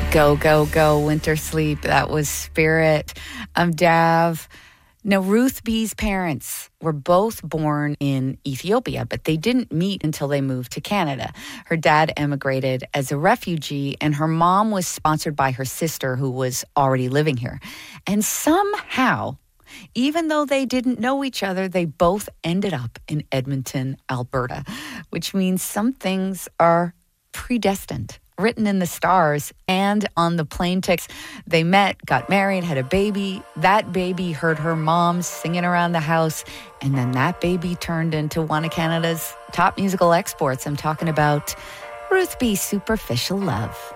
Go, go, go, winter sleep. That was Spirit. I'm Dav. Now, Ruth B's parents were both born in Ethiopia, but they didn't meet until they moved to Canada. Her dad emigrated as a refugee, and her mom was sponsored by her sister, who was already living here. And somehow, even though they didn't know each other, they both ended up in Edmonton, Alberta, which means some things are predestined, written in the stars. And on the plane tickets, they met, got married, had a baby. That baby heard her mom singing around the house, and then that baby turned into one of Canada's top musical exports. I'm talking about Ruth B. Superficial Love.